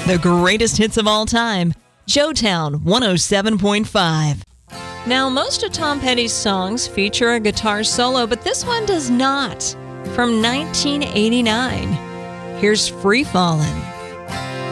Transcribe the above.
The greatest hits of all time. Joetown 107.5. Now, most of Tom Petty's songs feature a guitar solo, but this one does not. From 1989, here's Free Fallin'.